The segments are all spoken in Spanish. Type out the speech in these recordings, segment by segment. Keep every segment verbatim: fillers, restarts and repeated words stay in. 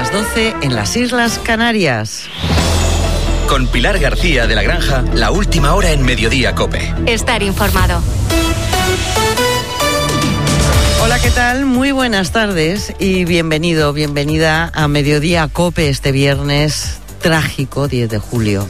las doce en las Islas Canarias. Con Pilar García de la Granja, la última hora en Mediodía COPE. Estar informado. Hola, ¿qué tal? Muy buenas tardes y bienvenido, bienvenida a Mediodía COPE este viernes trágico diez de julio.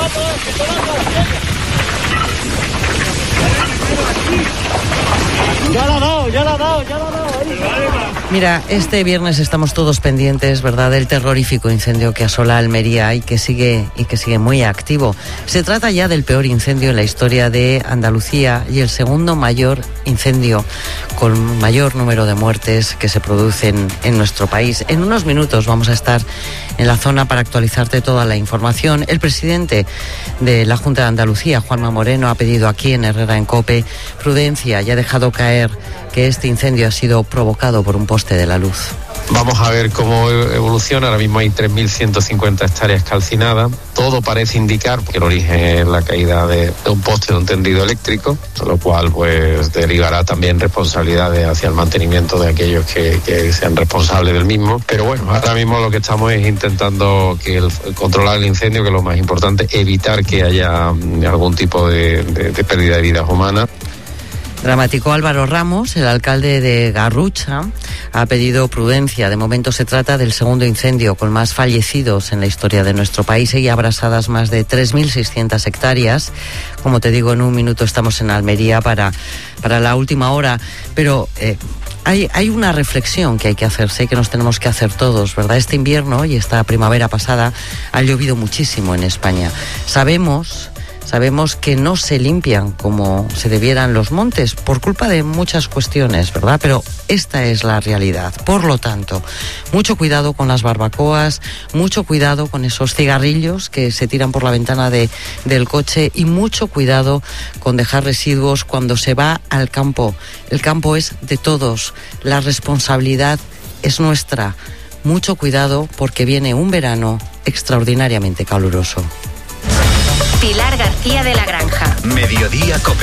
Ya la ha dado, ya la ha dado, ya la ha dado. Mira, este viernes estamos todos pendientes, ¿verdad?, del terrorífico incendio que asola Almería y que sigue y que sigue muy activo. Se trata ya del peor incendio en la historia de Andalucía y el segundo mayor incendio con mayor número de muertes que se producen en nuestro país. En unos minutos vamos a estar en la zona para actualizarte toda la información. El presidente de la Junta de Andalucía, Juanma Moreno, ha pedido aquí en Herrera en COPE prudencia y ha dejado caer que este incendio ha sido provocado por un poste de la luz. Vamos a ver cómo evoluciona. Ahora mismo hay tres mil ciento cincuenta hectáreas calcinadas. Todo parece indicar que el origen es la caída de, de un poste de un tendido eléctrico, lo cual pues derivará también responsabilidades hacia el mantenimiento de aquellos que, que sean responsables del mismo. Pero bueno, ahora mismo lo que estamos es intentando que el, controlar el incendio, que es lo más importante, evitar que haya algún tipo de, de, de pérdida de vidas humanas. Dramático. Álvaro Ramos, el alcalde de Garrucha, ha pedido prudencia. De momento se trata del segundo incendio con más fallecidos en la historia de nuestro país y abrasadas más de tres mil seiscientas hectáreas. Como te digo, en un minuto estamos en Almería para, para la última hora. Pero eh, hay, hay una reflexión que hay que hacerse y que nos tenemos que hacer todos, ¿verdad? Este invierno y esta primavera pasada ha llovido muchísimo en España. Sabemos... Sabemos que no se limpian como se debieran los montes por culpa de muchas cuestiones, ¿verdad? Pero esta es la realidad. Por lo tanto, mucho cuidado con las barbacoas, mucho cuidado con esos cigarrillos que se tiran por la ventana de, del coche y mucho cuidado con dejar residuos cuando se va al campo. El campo es de todos, la responsabilidad es nuestra. Mucho cuidado porque viene un verano extraordinariamente caluroso. Pilar García de la Granja. Mediodía COPE.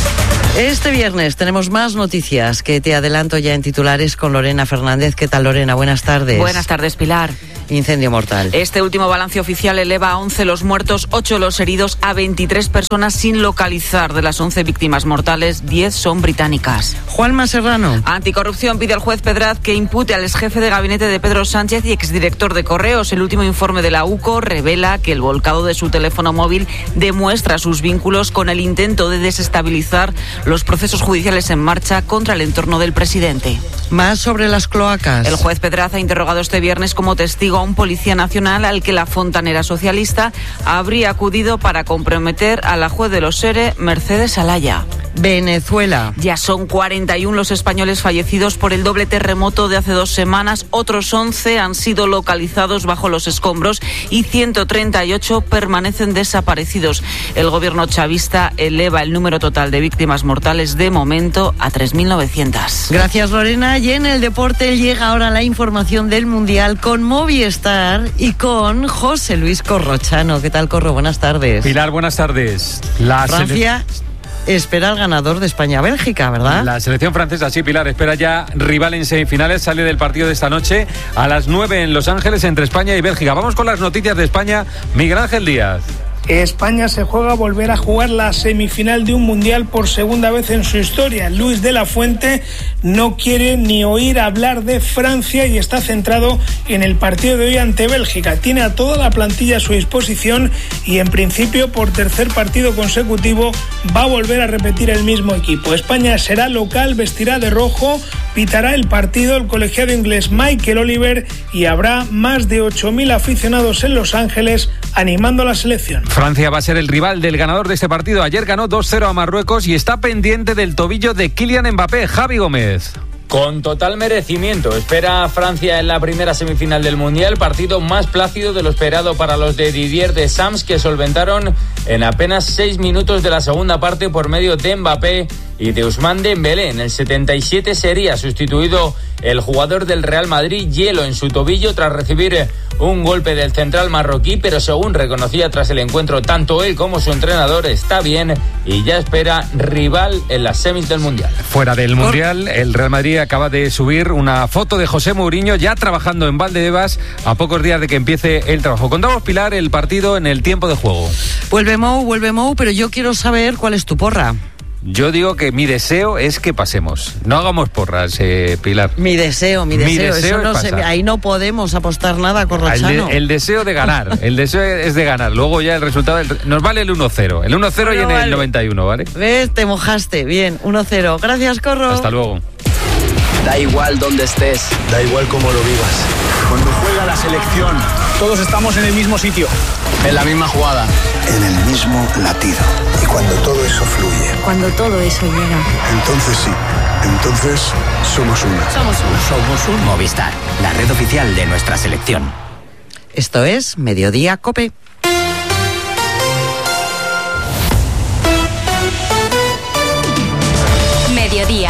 Este viernes tenemos más noticias que te adelanto ya en titulares con Lorena Fernández. ¿Qué tal, Lorena? Buenas tardes. Buenas tardes, Pilar. Incendio mortal. Este último balance oficial eleva a once los muertos, ocho los heridos, a veintitrés personas sin localizar. De las once víctimas mortales, diez son británicas. Juanma Serrano. Anticorrupción pide al juez Pedraz que impute al exjefe de gabinete de Pedro Sánchez y exdirector de Correos. El último informe de la U C O revela que el volcado de su teléfono móvil demuestra sus vínculos con el intento de desestabilizar los procesos judiciales en marcha contra el entorno del presidente. Más sobre las cloacas. El juez Pedraz ha interrogado este viernes como testigo a un policía nacional al que la fontanera socialista habría acudido para comprometer a la juez de los S E R E, Mercedes Alaya. Venezuela. Ya son cuarenta y uno los españoles fallecidos por el doble terremoto de hace dos semanas. Otros once han sido localizados bajo los escombros y ciento treinta y ocho permanecen desaparecidos. El gobierno chavista eleva el número total de víctimas mortales de momento a tres mil novecientas. Gracias, Lorena. Y en el deporte llega ahora la información del Mundial con Movistar y con José Luis Corrochano. ¿Qué tal, Corro? Buenas tardes. Pilar, buenas tardes. La Francia... Sele... espera al ganador de España-Bélgica, ¿verdad? La selección francesa, sí, Pilar, espera ya rival en semifinales. Sale del partido de esta noche a las nueve en Los Ángeles entre España y Bélgica. Vamos con las noticias de España. Miguel Ángel Díaz. España se juega a volver a jugar la semifinal de un mundial por segunda vez en su historia. Luis de la Fuente no quiere ni oír hablar de Francia y está centrado en el partido de hoy ante Bélgica. Tiene a toda la plantilla a su disposición y en principio por tercer partido consecutivo va a volver a repetir el mismo equipo. España será local, vestirá de rojo, pitará el partido el colegiado inglés Michael Oliver y habrá más de ocho mil aficionados en Los Ángeles animando a la selección. Francia va a ser el rival del ganador de este partido. Ayer ganó dos cero a Marruecos y está pendiente del tobillo de Kylian Mbappé. Javi Gómez. Con total merecimiento, espera a Francia en la primera semifinal del Mundial, partido más plácido de lo esperado para los de Didier Deschamps, que solventaron en apenas seis minutos de la segunda parte por medio de Mbappé y de Ousmane Dembélé. En el setenta y siete sería sustituido el jugador del Real Madrid, hielo en su tobillo tras recibir un golpe del central marroquí, pero según reconocía tras el encuentro tanto él como su entrenador, está bien y ya espera rival en las semis del Mundial. Fuera del Mundial, el Real Madrid acaba de subir una foto de José Mourinho ya trabajando en Valdebebas a pocos días de que empiece el trabajo. Contamos, Pilar, el partido en el tiempo de juego. Vuelve Mou, vuelve Mou, pero yo quiero saber cuál es tu porra. Yo digo que mi deseo es que pasemos. No hagamos porras, eh, Pilar. Mi deseo, mi deseo. Mi deseo Eso no es se, pasar. ahí no podemos apostar nada, Corrochano. El, de, el deseo de ganar. El deseo es de ganar. Luego ya el resultado... Del, nos vale el uno cero. El uno cero bueno, y en vale. El noventa y uno, ¿vale? ¿Ves? Te mojaste. Bien, uno cero. Gracias, Corro. Hasta luego. Da igual dónde estés. Da igual cómo lo vivas. Cuando juega la selección, todos estamos en el mismo sitio. En la misma jugada. En el mismo latido. Y cuando todo eso fluye. Cuando todo eso llega. Entonces sí. Entonces somos una. Somos una. Somos un Movistar, la red oficial de nuestra selección. Esto es Mediodía COPE. Mediodía.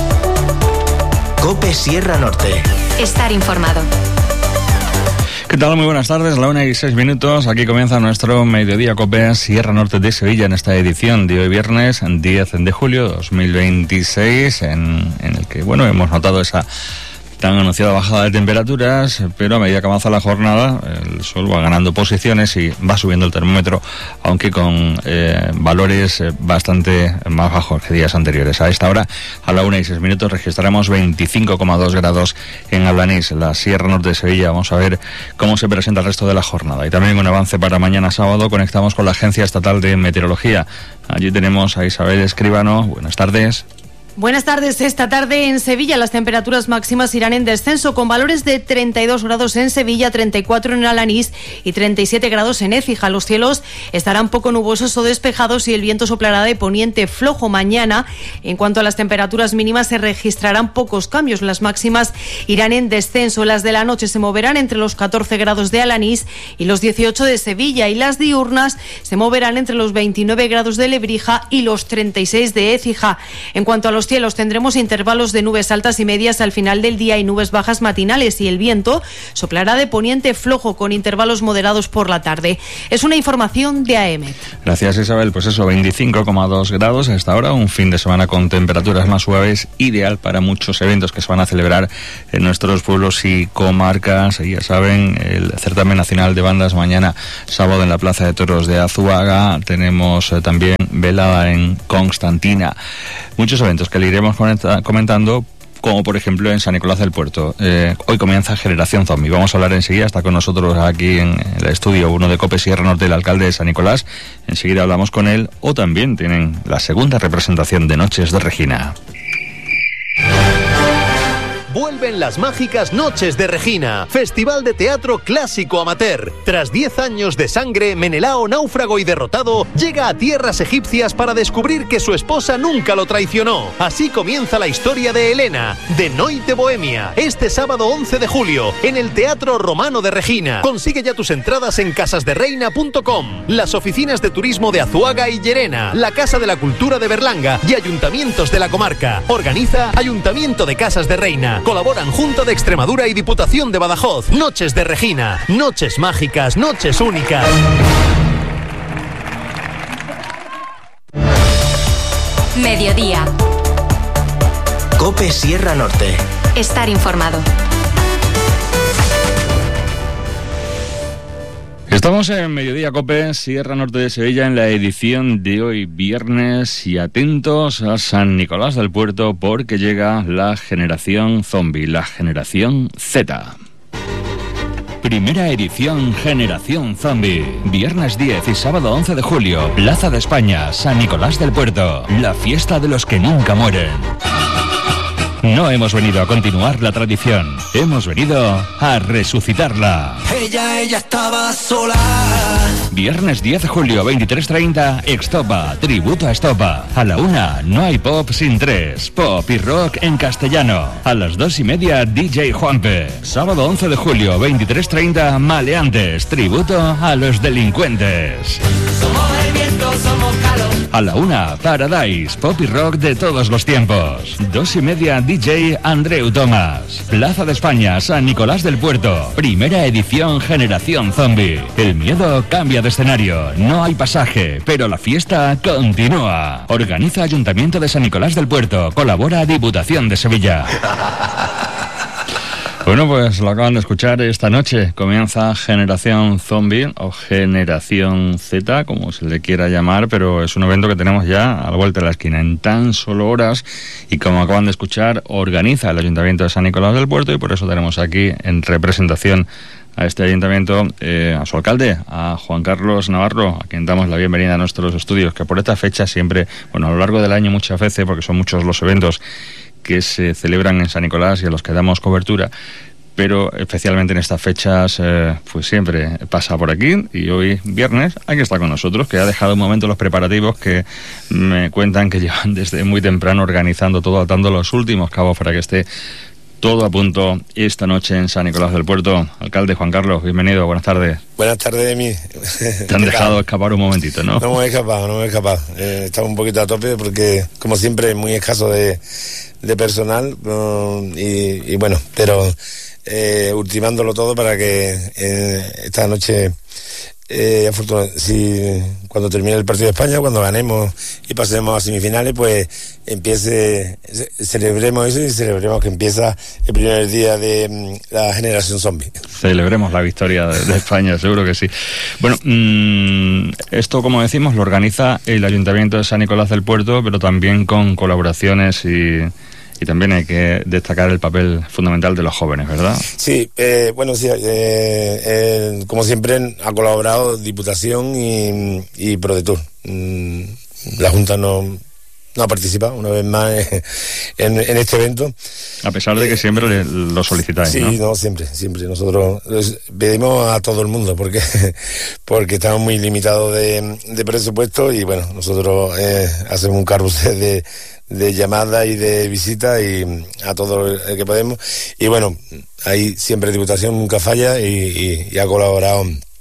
COPE Sierra Norte. Estar informado. ¿Qué tal? Muy buenas tardes, la una y seis minutos. Aquí comienza nuestro Mediodía COPE Sierra Norte de Sevilla en esta edición de hoy viernes diez de julio de dos mil veintiséis, en, en el que, bueno, hemos notado esa tan anunciada bajada de temperaturas, pero a medida que avanza la jornada el sol va ganando posiciones y va subiendo el termómetro, aunque con eh, valores bastante más bajos que días anteriores. A esta hora, a la una y seis minutos, registraremos veinticinco coma dos grados en Albaniz, la Sierra Norte de Sevilla. Vamos a ver cómo se presenta el resto de la jornada. Y también un avance para mañana sábado. Conectamos con la Agencia Estatal de Meteorología. Allí tenemos a Isabel Escribano. Buenas tardes. Buenas tardes. Esta tarde en Sevilla las temperaturas máximas irán en descenso, con valores de treinta y dos grados en Sevilla, treinta y cuatro en Alanís y treinta y siete grados en Écija. Los cielos estarán poco nubosos o despejados y el viento soplará de poniente flojo mañana. En cuanto a las temperaturas mínimas, se registrarán pocos cambios. Las máximas irán en descenso. Las de la noche se moverán entre los catorce grados de Alanís y los dieciocho de Sevilla, y las diurnas se moverán entre los veintinueve grados de Lebrija y los treinta y seis de Écija. En cuanto a los cielos, tendremos intervalos de nubes altas y medias al final del día y nubes bajas matinales, y el viento soplará de poniente flojo con intervalos moderados por la tarde. Es una información de A M. Gracias, Isabel. Pues eso, veinticinco coma dos grados a esta hora, un fin de semana con temperaturas más suaves, ideal para muchos eventos que se van a celebrar en nuestros pueblos y comarcas. Y ya saben, el certamen nacional de bandas mañana sábado en la Plaza de Toros de Azuaga. Tenemos eh, también velada en Constantina. Muchos eventos que le iremos comentando, como por ejemplo en San Nicolás del Puerto. Eh, hoy comienza Generación Zombie. Vamos a hablar enseguida. Está con nosotros aquí en el estudio uno de COPE Sierra Norte, el alcalde de San Nicolás. Enseguida hablamos con él. O también tienen la segunda representación de Noches de Regina. Vuelven las mágicas Noches de Regina, festival de teatro clásico amateur. Tras diez años de sangre, Menelao, náufrago y derrotado, llega a tierras egipcias para descubrir que su esposa nunca lo traicionó. Así comienza la historia de Helena, de Noite Bohemia, este sábado once de julio, en el Teatro Romano de Regina. Consigue ya tus entradas en casas de reina punto com, las oficinas de turismo de Azuaga y Llerena, la Casa de la Cultura de Berlanga y ayuntamientos de la comarca. Organiza Ayuntamiento de Casas de Reina. Colaboran Junta de Extremadura y Diputación de Badajoz. Noches de Regina. Noches mágicas, noches únicas. Mediodía. COPE Sierra Norte. Estar informado. Estamos en Mediodía COPE Sierra Norte de Sevilla en la edición de hoy viernes, y atentos a San Nicolás del Puerto porque llega la generación zombie, la generación Z. Primera edición Generación Zombie. Viernes diez y sábado once de julio. Plaza de España, San Nicolás del Puerto. La fiesta de los que nunca mueren. No hemos venido a continuar la tradición, hemos venido a resucitarla. Ella, ella estaba sola. Viernes diez de julio, veintitrés treinta, Extopa, tributo a Estopa. A la una, no hay pop sin tres, pop y rock en castellano. A las dos y media, D J Juanpe. Sábado once de julio, veintitrés treinta, Maleantes, tributo a los delincuentes. Somos el viento somos calor. A la una, Paradise, pop y rock de todos los tiempos. Dos y media, D J Andreu Tomás. Plaza de España, San Nicolás del Puerto. Primera edición Generación Zombie. El miedo cambia de escenario. No hay pasaje, pero la fiesta continúa. Organiza Ayuntamiento de San Nicolás del Puerto. Colabora Diputación de Sevilla. Bueno, pues lo acaban de escuchar esta noche. Comienza Generación Zombie o Generación Z, como se le quiera llamar, pero es un evento que tenemos ya a la vuelta de la esquina en tan solo horas y como acaban de escuchar, organiza el Ayuntamiento de San Nicolás del Puerto y por eso tenemos aquí en representación a este ayuntamiento, eh, a su alcalde, a Juan Carlos Navarro, a quien damos la bienvenida a nuestros estudios, que por esta fecha siempre, bueno, a lo largo del año muchas veces, porque son muchos los eventos que se celebran en San Nicolás y a los que damos cobertura, pero especialmente en estas fechas, eh, pues siempre pasa por aquí y hoy, viernes, aquí está con nosotros, que ha dejado un momento los preparativos que me cuentan que llevan desde muy temprano organizando todo, atando los últimos cabos para que esté todo a punto esta noche en San Nicolás del Puerto. Alcalde Juan Carlos, bienvenido, buenas tardes. Buenas tardes, Emi. Te han dejado escapar un momentito, ¿no? No me he escapado, no me he escapado. Eh, estaba un poquito a tope porque, como siempre, muy escaso de, de personal uh, y, y bueno, pero eh, ultimándolo todo para que eh, esta noche, eh, afortunadamente, si cuando termine el partido de España, cuando ganemos y pasemos a semifinales, pues empiece, celebremos eso y celebremos que empieza el primer día de um, la Generación Zombie. Celebremos la victoria de, de España, seguro que sí. Bueno, mmm, esto, como decimos, lo organiza el Ayuntamiento de San Nicolás del Puerto, pero también con colaboraciones y... Y también hay que destacar el papel fundamental de los jóvenes, ¿verdad? Sí, eh, bueno, sí, eh, eh, como siempre ha colaborado Diputación y, y ProDetour. Mm, la Junta no, no ha participado una vez más en, en este evento. A pesar de que siempre le, lo solicitáis, sí, ¿no? Sí, no, siempre, siempre. Nosotros pedimos a todo el mundo porque, porque estamos muy limitados de, de presupuesto y bueno, nosotros eh, hacemos un carrusel de... de llamadas y de visitas y a todo lo que podemos y bueno, ahí siempre Diputación nunca falla y, y, y ha colaborado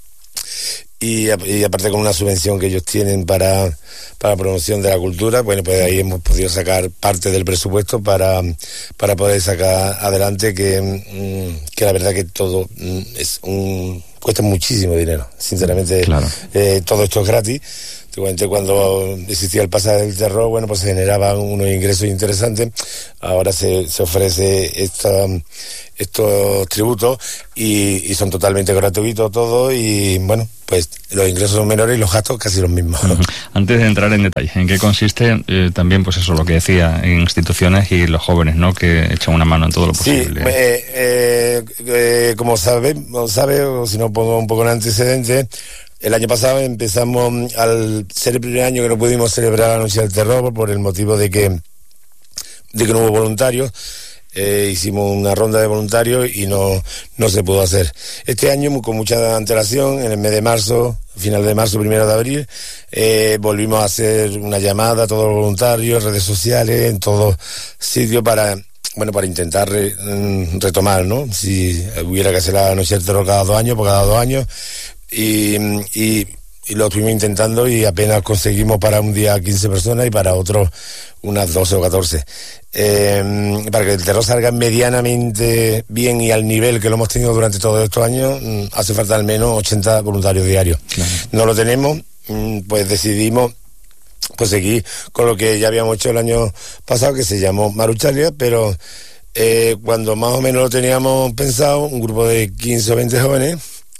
y, y aparte con una subvención que ellos tienen para para promoción de la cultura, bueno, pues ahí hemos podido sacar parte del presupuesto para, para poder sacar adelante que, que la verdad que todo es un cuesta muchísimo dinero, sinceramente. Claro. Eh, todo esto es gratis. Cuando existía el pasaje del terror, bueno, pues se generaban unos ingresos interesantes. Ahora se, se ofrece esta, estos tributos y, y son totalmente gratuitos todos y, bueno, pues los ingresos son menores y los gastos casi los mismos. Uh-huh. Antes de entrar en detalle, ¿en qué consiste eh, también, pues eso, lo que decía, en instituciones y los jóvenes, ¿no?, que echan una mano en todo lo posible? Sí, eh, eh, eh, como sabe, sabe, o si no pongo un poco en antecedentes, el año pasado empezamos, al ser el primer año que no pudimos celebrar la Noche del Terror por el motivo de que de que no hubo voluntarios, eh, hicimos una ronda de voluntarios y no, no se pudo hacer. Este año, con mucha antelación, en el mes de marzo, final de marzo, primero de abril, eh, volvimos a hacer una llamada a todos los voluntarios, redes sociales, en todos sitios para... Bueno, para intentar re, retomar, ¿no? Si hubiera que hacer la Noche del Terror cada dos años, pues cada dos años. Y, y, y lo estuvimos intentando y apenas conseguimos para un día quince personas y para otro unas doce o catorce. Eh, para que el terror salga medianamente bien y al nivel que lo hemos tenido durante todos estos años, hace falta al menos ochenta voluntarios diarios. Claro. No lo tenemos, pues decidimos pues seguir con lo que ya habíamos hecho el año pasado, que se llamó Maruchalia, pero eh, cuando más o menos lo teníamos pensado, un grupo de quince o veinte jóvenes,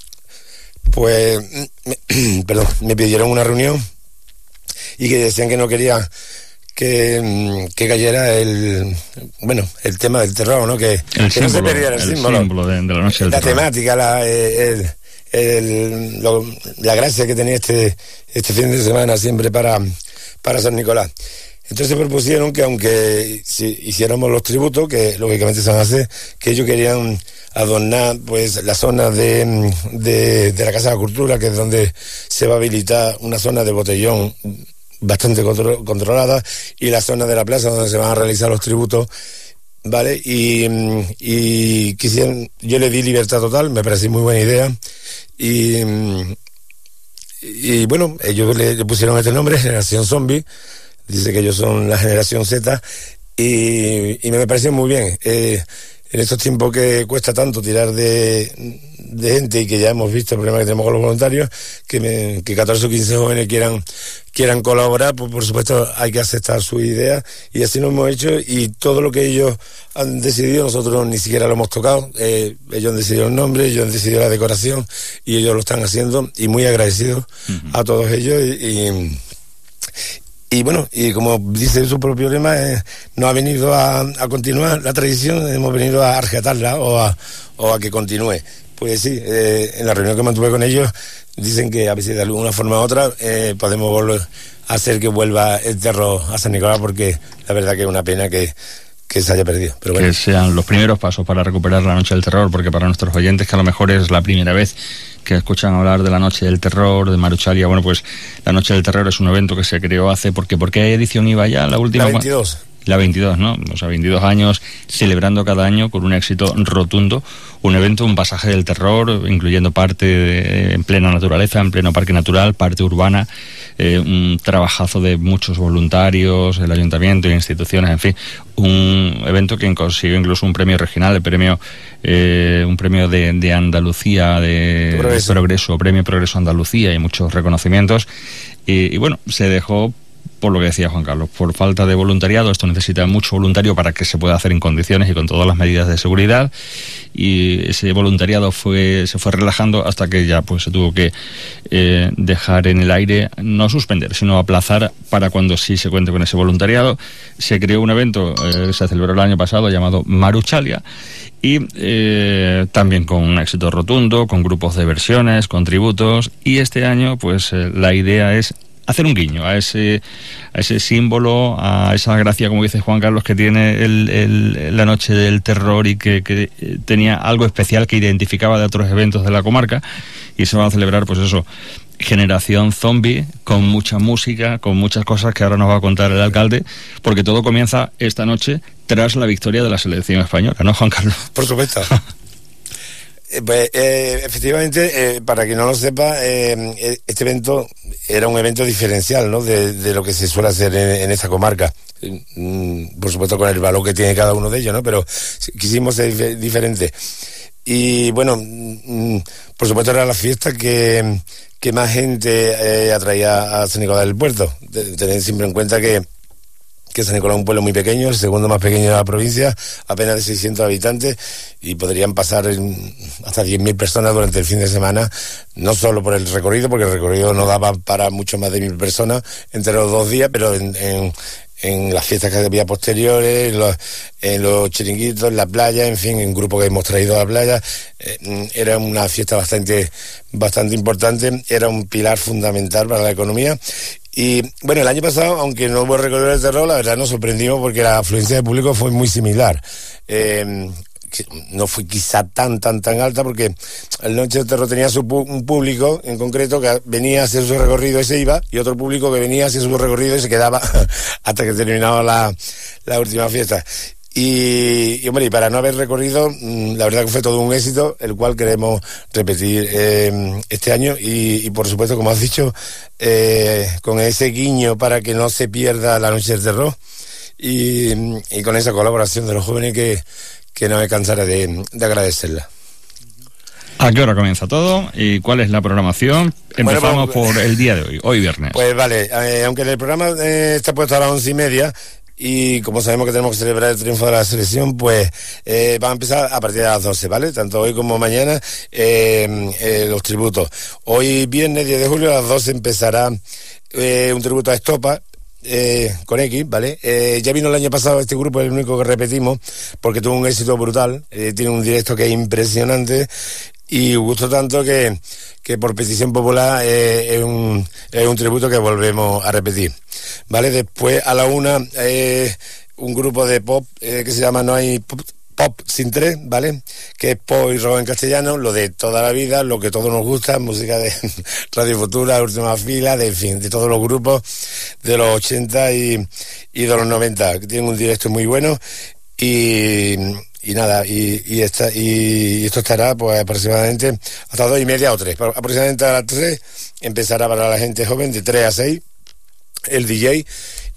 pues, me, perdón, me pidieron una reunión y que decían que no quería que, que cayera el, bueno, el tema del terror, ¿no? Que, el que símbolo, no se perdiera el, el símbolo, símbolo de, de la noche del la terror. temática, la, el, el, lo, la gracia que tenía este, este fin de semana siempre para, para San Nicolás. Entonces propusieron que aunque si hiciéramos los tributos, que lógicamente se van a hacer, que ellos querían adornar pues la zona de, de, de la Casa de la Cultura, que es donde se va a habilitar una zona de botellón bastante contro- controlada, y la zona de la plaza donde se van a realizar los tributos, ¿vale? Y, y quisieron, yo le di libertad total, me pareció muy buena idea, y, y bueno, ellos le, le pusieron este nombre, Generación Zombie. Dice que ellos son la generación Z y, y me pareció muy bien. Eh, en estos tiempos que cuesta tanto tirar de, de gente y que ya hemos visto el problema que tenemos con los voluntarios, que, me, que catorce o quince jóvenes quieran quieran colaborar, pues por supuesto hay que aceptar sus ideas y así lo hemos hecho, y todo lo que ellos han decidido nosotros ni siquiera lo hemos tocado. Eh, ellos han decidido el nombre, ellos han decidido la decoración y ellos lo están haciendo, y muy agradecidos uh-huh. a todos ellos y, y Y bueno, y como dice su propio lema, eh, no ha venido a, a continuar la tradición, hemos venido a rescatarla o a, o a que continúe. Pues sí, eh, en la reunión que mantuve con ellos, dicen que a veces de alguna forma u otra eh, podemos volver a hacer que vuelva el terror a San Nicolás, porque la verdad que es una pena que, que se haya perdido. Pero bueno. Que sean los primeros pasos para recuperar la Noche del Terror, porque para nuestros oyentes que a lo mejor es la primera vez que escuchan hablar de la Noche del Terror, de Maruchalia, bueno, pues la Noche del Terror es un evento que se creó hace, porque ¿por qué edición iba ya? La última. La veintidós. La veintidós, ¿no? O sea, veintidós años celebrando cada año con un éxito rotundo, un evento, un pasaje del terror, incluyendo parte de, en plena naturaleza, en pleno parque natural, parte urbana, eh, un trabajazo de muchos voluntarios, el ayuntamiento, instituciones, en fin, un evento que consiguió incluso un premio regional, el premio, eh, un premio de, de Andalucía, de, de, progreso. de Progreso, premio Progreso Andalucía, y muchos reconocimientos, y, y bueno, se dejó, por lo que decía Juan Carlos, por falta de voluntariado. Esto necesita mucho voluntario para que se pueda hacer en condiciones y con todas las medidas de seguridad, y ese voluntariado fue se fue relajando hasta que ya pues se tuvo que eh, dejar en el aire, no suspender, sino aplazar para cuando sí se cuente con ese voluntariado. Se creó un evento, eh, se celebró el año pasado, llamado Maruchalia, y eh, también con un éxito rotundo, con grupos de versiones, con tributos, y este año pues eh, la idea es hacer un guiño a ese a ese símbolo, a esa gracia, como dice Juan Carlos, que tiene el, el, la Noche del Terror, y que, que tenía algo especial que identificaba de otros eventos de la comarca, y se va a celebrar, pues eso, Generación Zombie, con mucha música, con muchas cosas que ahora nos va a contar el alcalde, porque todo comienza esta noche tras la victoria de la selección española, ¿no, Juan Carlos? Por supuesto. Pues eh, efectivamente, eh, para quien no lo sepa, eh, este evento era un evento diferencial, ¿no?, de, de lo que se suele hacer en, en esta comarca. Mm, por supuesto con el valor que tiene cada uno de ellos, ¿no?, pero quisimos ser dif- diferente. Y bueno, mm, por supuesto era la fiesta que, que más gente eh, atraía a San Nicolás del Puerto. Tened siempre en cuenta que que San Nicolás es un pueblo muy pequeño, el segundo más pequeño de la provincia, apenas de seiscientos habitantes, y podrían pasar hasta diez mil personas durante el fin de semana, no solo por el recorrido, porque el recorrido no daba para mucho más de mil personas entre los dos días, pero en, en, en las fiestas que había posteriores, en los, en los chiringuitos, en la playa, en fin, en grupo que hemos traído a la playa, eh, era una fiesta bastante, bastante importante, era un pilar fundamental para la economía. Y bueno, el año pasado, aunque no hubo recorrido del terror, la verdad nos sorprendimos porque la afluencia de público fue muy similar. Eh, no fue quizá tan, tan, tan alta, porque el Noche del Terror tenía su pu- un público en concreto que venía a hacer su recorrido y se iba, y otro público que venía a hacer su recorrido y se quedaba hasta que terminaba la, la última fiesta. Y, y hombre, y para no haber recorrido, la verdad que fue todo un éxito, el cual queremos repetir eh, este año, y, y por supuesto, como has dicho, eh, con ese guiño para que no se pierda la Noche del Terror, y, y con esa colaboración de los jóvenes que, que no me cansaré de, de agradecerla. ¿A qué hora comienza todo y cuál es la programación? Empezamos bueno, pues, por el día de hoy, hoy viernes. Pues vale, eh, aunque el programa eh, está puesto a las once y media, y como sabemos que tenemos que celebrar el triunfo de la selección, pues eh, va a empezar a partir de las doce, ¿vale? Tanto hoy como mañana eh, eh, los tributos. Hoy viernes diez de julio a las doce empezará eh, un tributo a Estopa, eh, con X, ¿vale? Eh, ya vino el año pasado este grupo, es el único que repetimos, porque tuvo un éxito brutal, eh, tiene un directo que es impresionante, y gustó tanto que, que por petición popular eh, es, un, es un tributo que volvemos a repetir, ¿vale? Después a la una eh, un grupo de pop eh, que se llama No hay pop, pop sin tres, ¿vale? Que es pop y rock en castellano, lo de toda la vida, lo que todos nos gusta, música de Radio Futura, Última Fila, de en fin, de todos los grupos de los ochenta y, y de los noventa, que tienen un directo muy bueno. Y, y nada, y, y, esta, y, y esto estará pues aproximadamente hasta dos y media o tres. Aproximadamente a las tres empezará para la gente joven de tres a seis el D J.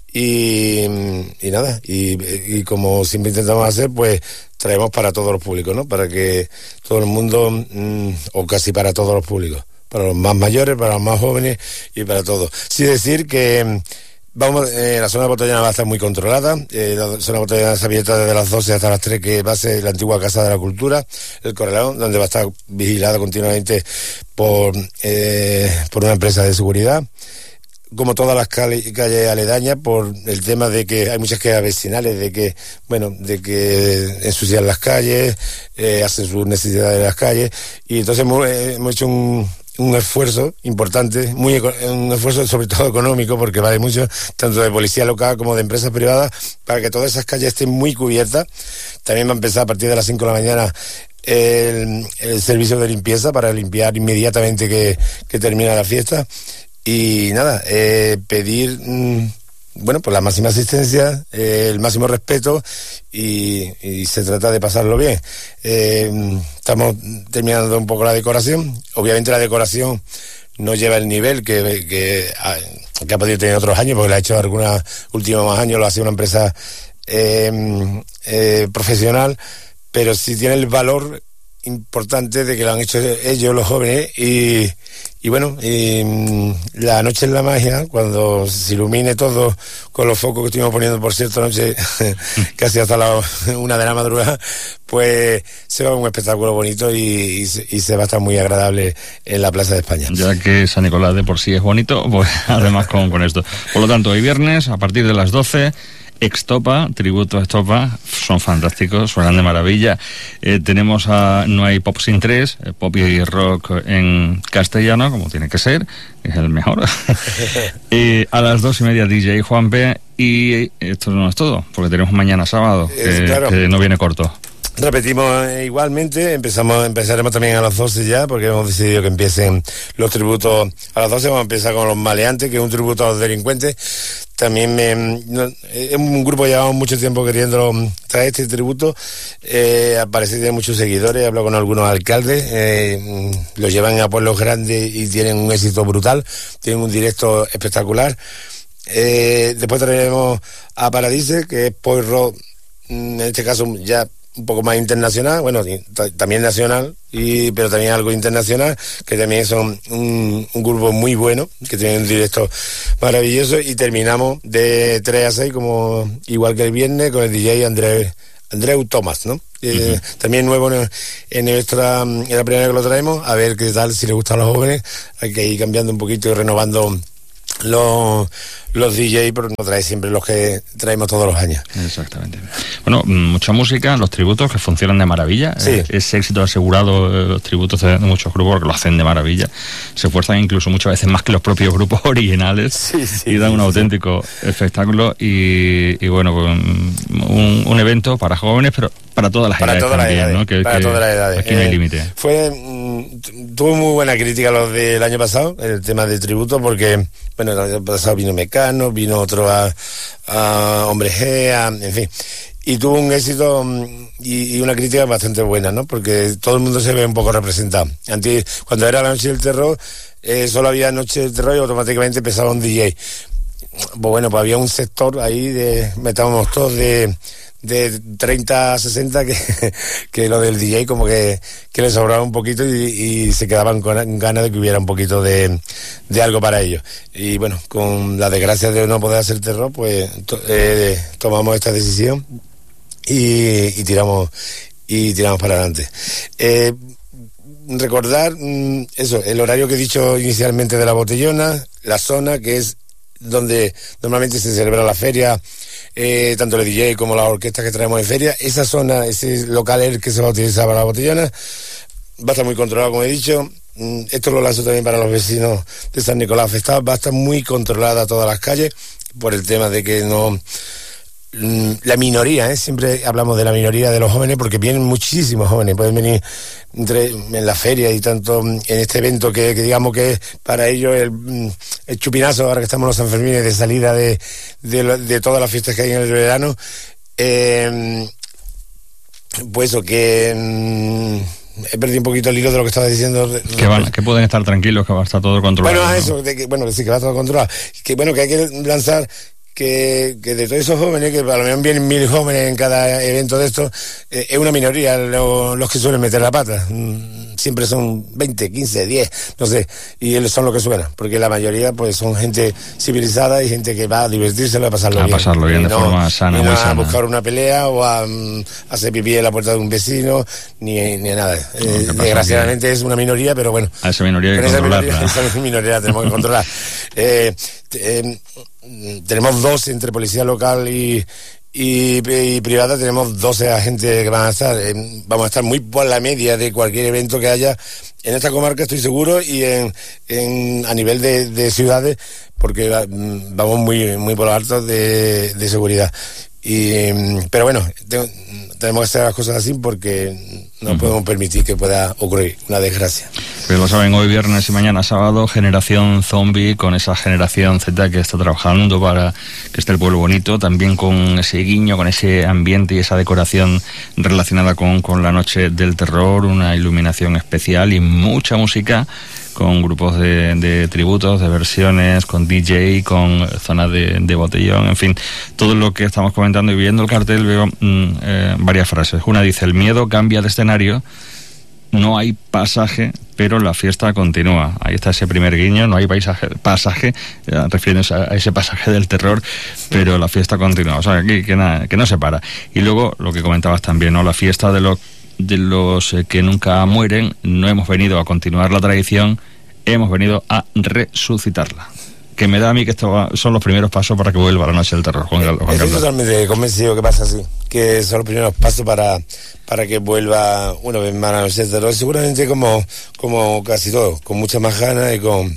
Y, y nada, y, y como siempre intentamos hacer, pues traemos para todos los públicos, ¿no? Para que todo el mundo, mmm, o casi para todos los públicos, para los más mayores, para los más jóvenes y para todos. Sí decir que vamos, eh, la zona de Botellana va a estar muy controlada. Eh, la zona de Botellana está abierta desde las doce hasta las tres, que va a ser la antigua Casa de la Cultura, el Corralón, donde va a estar vigilada continuamente por, eh, por una empresa de seguridad. Como todas las calles, calles aledañas, por el tema de que hay muchas quejas vecinales, de que, bueno, de que ensucian las calles, eh, hacen sus necesidades en las calles, y entonces hemos, hemos hecho un, un esfuerzo importante, muy un esfuerzo sobre todo económico, porque vale mucho, tanto de policía local como de empresas privadas, para que todas esas calles estén muy cubiertas. También va a empezar a partir de las cinco de la mañana el, el servicio de limpieza, para limpiar inmediatamente que, que termina la fiesta. Y nada, eh, pedir, mmm, bueno, pues la máxima asistencia, eh, el máximo respeto, y, y se trata de pasarlo bien. Eh, estamos terminando un poco la decoración. Obviamente la decoración no lleva el nivel que, que, ha, que ha podido tener otros años, porque la ha hecho algunos últimos años, lo ha sido una empresa eh, eh, profesional, pero sí tiene el valor importante de que lo han hecho ellos, los jóvenes, y, y bueno, y la noche es la magia, cuando se ilumine todo con los focos que estuvimos poniendo, por cierto, anoche casi hasta la una de la madrugada, pues se va a un espectáculo bonito, y, y, se, y se va a estar muy agradable en la Plaza de España. Ya que San Nicolás de por sí es bonito, pues además con, con esto. Por lo tanto, hoy viernes, a partir de las doce, Extopa, tributo a Extopa, son fantásticos, suenan de maravilla. Eh, tenemos a No hay pop sin tres, eh, pop y rock en castellano, como tiene que ser, es el mejor. eh, a las dos y media D J Juanpe, y esto no es todo, porque tenemos mañana sábado, que, claro, que no viene corto. Repetimos eh, igualmente, empezamos empezaremos también a las doce ya, porque hemos decidido que empiecen los tributos a las doce. Vamos a empezar con Los Maleantes, que es un tributo a los delincuentes. También me, no, es un grupo que llevamos mucho tiempo queriendo traer este tributo. Eh, al parecer tiene muchos seguidores, he hablado con algunos alcaldes, eh, los llevan a pueblos grandes y tienen un éxito brutal, tienen un directo espectacular. Eh, después traeremos a Paradise, que es pop rock, en este caso ya un poco más internacional, bueno, t- también nacional, y pero también algo internacional, que también son un, un grupo muy bueno, que tienen un directo maravilloso. Y terminamos de tres a seis, como igual que el viernes, con el D J André, Andreu Thomas, ¿no? Uh-huh. Eh, también nuevo en, en nuestra, en la primera que lo traemos, a ver qué tal, si les gustan a los jóvenes. Hay que ir cambiando un poquito y renovando los, los D J, pero no trae siempre los que traemos todos los años. Exactamente. Bueno, mucha música, los tributos que funcionan de maravilla. Sí. Eh, es éxito asegurado, eh, los tributos de muchos grupos que lo hacen de maravilla. Se esfuerzan incluso muchas veces más que los propios grupos originales, sí, sí, y dan un sí, auténtico sí. espectáculo. Y, y bueno, pues, un, un evento para jóvenes, pero para todas las para edades todas también, las edades, ¿no? Que, para que todas las edades. Aquí no hay eh, límite. Fue, mm, tuvo muy buena crítica los del año pasado, el tema de tributo, porque, bueno, el año pasado vino Mecano, vino otro a, a Hombre G, a, en fin, y tuvo un éxito y, y una crítica bastante buena, ¿no? Porque todo el mundo se ve un poco representado. Antes, cuando era la Noche del Terror, eh, solo había Noche del Terror y automáticamente empezaba un D J. Pues bueno, pues había un sector ahí de, metábamos todos de de treinta a sesenta que, que lo del D J como que, que le sobraba un poquito, y, y se quedaban con ganas de que hubiera un poquito de, de algo para ellos. Y bueno, con la desgracia de no poder hacer terror, pues to, eh, tomamos esta decisión y, y tiramos y tiramos para adelante. Eh, recordar mm, eso, el horario que he dicho inicialmente de la Botellona, la zona que es donde normalmente se celebra la feria, eh, tanto el D J como la orquesta que traemos en feria. Esa zona, ese local es el que se va a utilizar para la Botellona. Va a estar muy controlado, como he dicho. Esto lo lanzo también para los vecinos de San Nicolás Festado. Va a estar muy controlada todas las calles, por el tema de que no... La minoría, ¿eh? Siempre hablamos de la minoría de los jóvenes, porque vienen muchísimos jóvenes, pueden venir entre, en la feria y tanto en este evento que, que digamos que es para ellos el, el chupinazo, ahora que estamos los Sanfermines, de salida de, de, de todas las fiestas que hay en el verano. Eh, pues eso, que mmm, he perdido un poquito el hilo de lo que estaba diciendo. Que van, que pueden estar tranquilos, que va a estar todo controlado. Bueno, ¿no? eso, de que, bueno, sí, que va a estar controlado. Que bueno, que hay que lanzar que, que de todos esos jóvenes, que a lo mejor vienen mil jóvenes en cada evento de estos, eh, es una minoría lo, los que suelen meter la pata. Mm, siempre son veinte, quince, diez, no sé, y ellos son los que suenan, porque la mayoría pues son gente civilizada y gente que va a divertirse, a pasarlo a bien. A pasarlo bien, de no, forma sana, y muy no sana. a buscar una pelea o a um, hacer pipí en la puerta de un vecino, ni, ni a nada. No, eh, desgraciadamente que... es una minoría, pero bueno. A esa minoría hay que esa controlarla. Minoría, esa minoría la tenemos que controlar. Eh, eh, tenemos dos entre policía local y, y, y privada, tenemos doce agentes que van a estar, eh, vamos a estar muy por la media de cualquier evento que haya en esta comarca, estoy seguro, y en, en a nivel de, de ciudades, porque va, vamos muy muy por lo alto de, de seguridad. Y, pero bueno, te, tenemos que hacer las cosas así porque no uh-huh. podemos permitir que pueda ocurrir una desgracia. Pero lo saben, hoy viernes y mañana sábado, Generación Zombie, con esa Generación Z que está trabajando para que esté el pueblo bonito, también con ese guiño, con ese ambiente y esa decoración relacionada con, con la noche del terror, una iluminación especial y mucha música, con grupos de, de tributos, de versiones, con D J, con zonas de, de botellón, en fin, todo lo que estamos comentando. Y viendo el cartel veo mm, eh, varias frases. Una dice: el miedo cambia de escenario, no hay pasaje, pero la fiesta continúa. Ahí está ese primer guiño, no hay paisaje, pasaje, eh, refiriéndose a ese pasaje del terror, pero la fiesta continúa. O sea, que, que, nada, que no se para. Y luego, lo que comentabas también, ¿no? La fiesta de los de los eh, que nunca mueren. No hemos venido a continuar la tradición, hemos venido a resucitarla. Que me da a mí que esto son los primeros pasos para que vuelva la noche del terror, Juan Carlos. Estoy totalmente convencido que pasa así, que son los primeros pasos para, para que vuelva una vez más la noche del terror, seguramente como, como casi todo, con mucha más ganas y con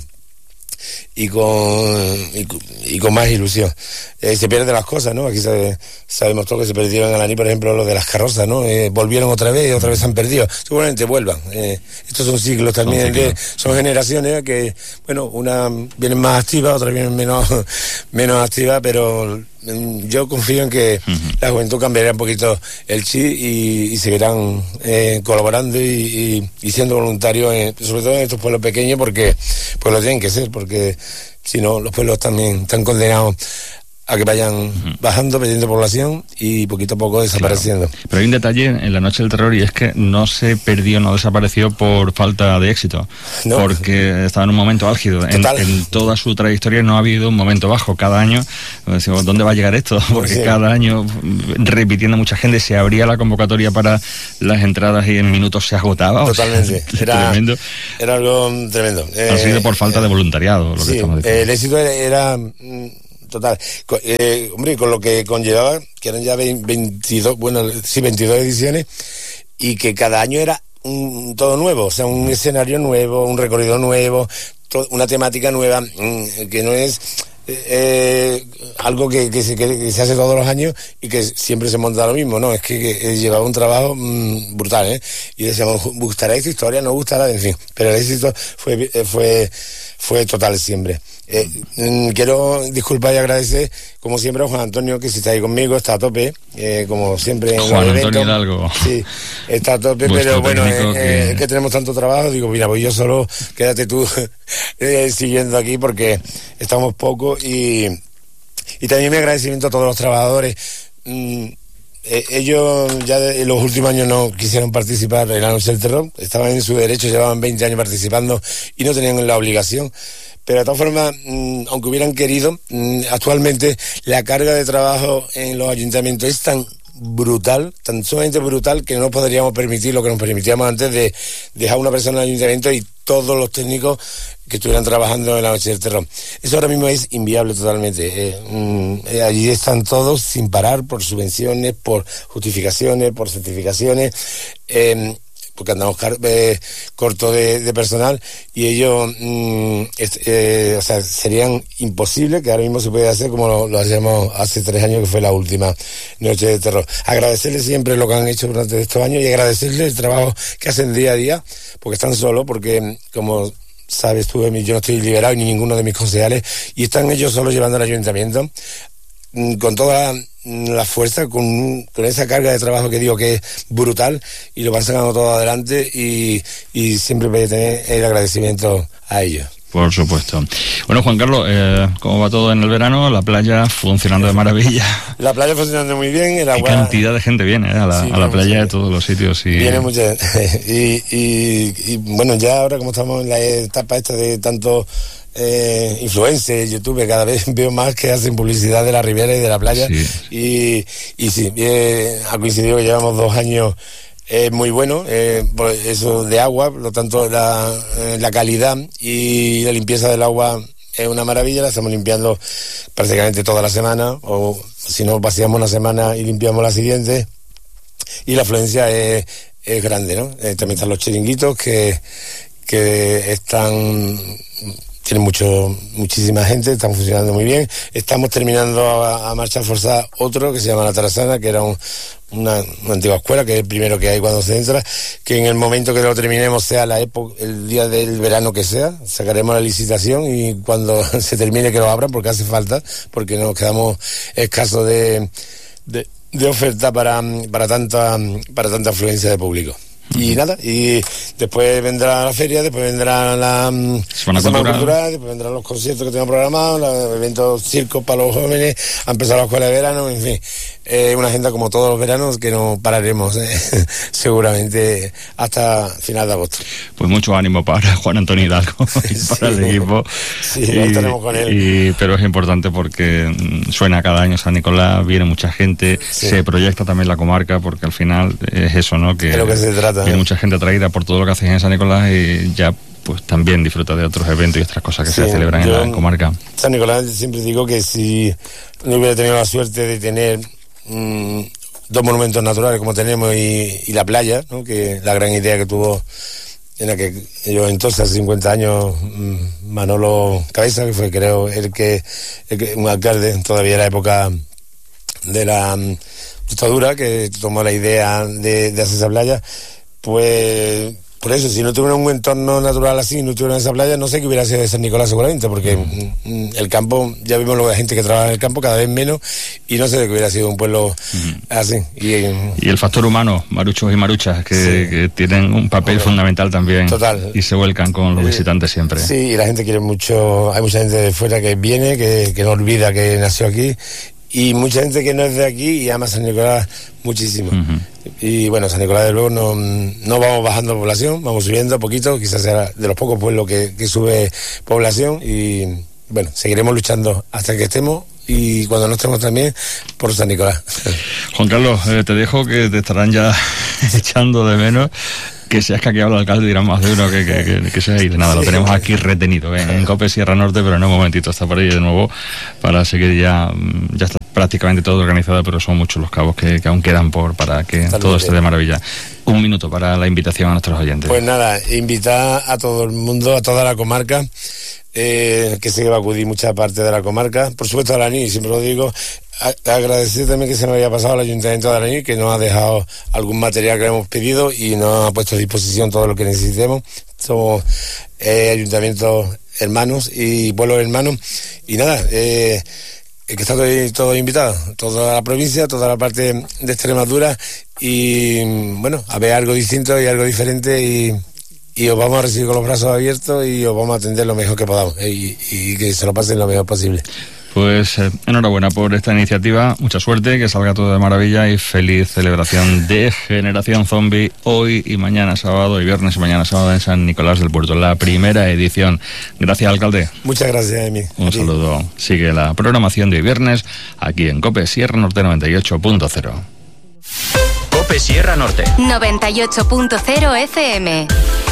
y con y, y con más ilusión. Eh, se pierden las cosas, ¿no? Aquí sabe, sabemos todos que se perdieron en Alaní, por ejemplo, lo de las carrozas, ¿no? Eh, volvieron otra vez y otra vez se han perdido. Seguramente vuelvan. Eh, estos son ciclos también, son, ciclos. Que son generaciones que, bueno, una vienen más activas, otras vienen menos, menos activas, pero yo confío en que uh-huh. la juventud cambiará un poquito el chip y, y seguirán eh, colaborando y, y, y siendo voluntarios, en, sobre todo en estos pueblos pequeños, porque pues lo tienen que ser, porque si no, los pueblos también están condenados a que vayan uh-huh. bajando, perdiendo población y poquito a poco desapareciendo. Claro. Pero hay un detalle en la noche del terror, y es que no se perdió, no desapareció por falta de éxito, no. porque estaba en un momento álgido. En, en toda su trayectoria no ha habido un momento bajo. Cada año decimos, ¿dónde va a llegar esto? Porque sí. cada año, repitiendo mucha gente, se abría la convocatoria para las entradas y en minutos se agotaba. Totalmente. O sea, era, tremendo. Era algo tremendo. Ha sido por falta eh, de voluntariado lo sí, que estamos diciendo. El éxito era... era total, eh, hombre, con lo que conllevaba, que eran ya veintidós, bueno, sí, veintidós ediciones, y que cada año era un, todo nuevo, o sea, un escenario nuevo, un recorrido nuevo, to, una temática nueva, mm, que no es eh, algo que, que, se, que, que se hace todos los años y que siempre se monta lo mismo, no, es que, que llevaba un trabajo mmm, brutal, ¿eh? Y decíamos, ¿gustará esta historia? No gustará, en fin, pero el éxito fue, fue, fue total siempre. Eh, mm, quiero disculpar y agradecer, como siempre, a Juan Antonio, que si está ahí conmigo, está a tope, eh, como siempre en Juan el Antonio evento. Hidalgo. Sí, está a tope, pero bueno, eh, que... es que tenemos tanto trabajo, digo, mira, pues yo solo, quédate tú eh, siguiendo aquí, porque estamos pocos, y, y también mi agradecimiento a todos los trabajadores. Mm, eh, ellos ya de, en los últimos años no quisieron participar en la noche del terror, estaban en su derecho, llevaban veinte años participando y no tenían la obligación. Pero de todas formas, mmm, aunque hubieran querido, mmm, actualmente la carga de trabajo en los ayuntamientos es tan brutal, tan sumamente brutal, que no podríamos permitir lo que nos permitíamos antes de dejar una persona en el ayuntamiento y todos los técnicos que estuvieran trabajando en la noche del terror. Eso ahora mismo es inviable totalmente. Eh, mmm, eh, allí están todos sin parar por subvenciones, por justificaciones, por certificaciones. Eh, porque andamos car- eh, corto de, de personal, y ellos mm, es, eh, o sea, serían imposibles, que ahora mismo se puede hacer como lo, lo hacíamos hace tres años, que fue la última noche de terror. Agradecerles siempre lo que han hecho durante estos años y agradecerles el trabajo que hacen día a día, porque están solos, porque como sabes tú, yo no estoy liberado, ni ninguno de mis concejales, y están ellos solos llevando al ayuntamiento con toda la fuerza, con, con esa carga de trabajo que digo que es brutal, y lo van sacando todo adelante, y, y siempre voy a tener el agradecimiento a ellos. Por supuesto. Bueno, Juan Carlos, eh, ¿cómo va todo en el verano? La playa funcionando de maravilla. La playa funcionando muy bien. El agua... Qué cantidad de gente viene eh, a la, sí, a la playa de todos los sitios. Y... Viene mucha y, y, y bueno, ya ahora como estamos en la etapa esta de tanto eh, influencers, YouTube, cada vez veo más que hacen publicidad de la ribera y de la playa. Sí. Y, y sí, eh, ha coincidido que llevamos dos años es muy bueno, eh, eso de agua, por lo tanto la, eh, la calidad y la limpieza del agua es una maravilla. La estamos limpiando prácticamente toda la semana, o si no vaciamos una semana y limpiamos la siguiente, y la afluencia es, es grande, ¿no? Eh, también están los chiringuitos que, que están... Tienen mucho, muchísima gente, están funcionando muy bien. Estamos terminando a, a marcha forzada otro que se llama La Tarazana, que era un, una, una antigua escuela, que es el primero que hay cuando se entra, que en el momento que lo terminemos, sea la época, el día del verano que sea, sacaremos la licitación, y cuando se termine que lo abran, porque hace falta, porque nos quedamos escasos de, de, de oferta para, para tanta, para tanta afluencia de público. Y nada, y después vendrá la feria, después vendrá la Semana Cultural. Cultural, después vendrán los conciertos que tenemos programados, los eventos circos para los jóvenes, ha empezado la escuela de verano, en fin, eh, una agenda como todos los veranos que no pararemos eh, seguramente hasta final de agosto. Pues mucho ánimo para Juan Antonio Hidalgo y sí, para el equipo. Sí, y, estaremos con él. Y, pero es importante porque suena cada año San Nicolás, viene mucha gente, sí. Se proyecta también la comarca, porque al final es eso, ¿no? Que, es lo que se trata. Viene mucha gente atraída por todo lo que hacen en San Nicolás, y ya pues también disfruta de otros eventos y otras cosas que sí, se celebran yo, en la comarca. San Nicolás, siempre digo que si no hubiera tenido la suerte de tener mmm, dos monumentos naturales como tenemos y, y la playa, ¿no? Que la gran idea que tuvo en la que yo entonces hace cincuenta años Manolo Cabeza, que fue creo el que, el que un alcalde todavía en la época de la um, dictadura, que tomó la idea de, de hacer esa playa. Pues por eso, si no tuviera un entorno natural así, no tuviera esa playa, no sé qué hubiera sido de San Nicolás seguramente, porque mm. el campo, ya vimos lo de gente que trabaja en el campo, cada vez menos, y no sé de qué hubiera sido un pueblo mm. así. Y, y el factor humano, maruchos y maruchas, que, sí. que tienen un papel okay. fundamental también. Total. Y se vuelcan con los visitantes siempre. Sí, y la gente quiere mucho, hay mucha gente de fuera que viene, que, que no olvida que nació aquí, y mucha gente que no es de aquí y ama San Nicolás muchísimo. Uh-huh. Y bueno, San Nicolás de luego no, no vamos bajando población, vamos subiendo a poquito, quizás sea de los pocos pueblos que, que sube población, y bueno, seguiremos luchando hasta que estemos, y cuando no estemos también por San Nicolás. Juan Carlos, eh, te dejo, que te estarán ya echando de menos. Que si has hackeado al alcalde dirán más de uno que, que, que, que se ha ido. Nada, lo tenemos aquí retenido, ¿eh? En COPE Sierra Norte, pero en un momentito está por ahí de nuevo para seguir ya. Ya está prácticamente todo organizado, pero son muchos los cabos que, que aún quedan por para que Totalmente. Todo esté de maravilla. Un minuto para la invitación a nuestros oyentes. Pues nada, invitar a todo el mundo, a toda la comarca, eh, que sé que va a acudir mucha parte de la comarca, por supuesto a Alaní, siempre lo digo. Agradecer también que se nos haya pasado al Ayuntamiento de Alaní, que nos ha dejado algún material que hemos pedido y nos ha puesto a disposición todo lo que necesitemos. Somos eh, ayuntamientos hermanos y pueblos hermanos, y nada, eh, que está todo, todo invitado, toda la provincia, toda la parte de Extremadura, y bueno, a ver algo distinto y algo diferente, y y os vamos a recibir con los brazos abiertos y os vamos a atender lo mejor que podamos, y, y que se lo pasen lo mejor posible. Pues eh, enhorabuena por esta iniciativa, mucha suerte, que salga todo de maravilla, y feliz celebración de Generación Zombie hoy y mañana sábado, y viernes y mañana sábado en San Nicolás del Puerto, la primera edición. Gracias, alcalde. Muchas gracias, Emi. Un saludo. Sigue la programación de hoy viernes aquí en COPE Sierra Norte noventa y ocho punto cero. COPE Sierra Norte noventa y ocho punto cero F M.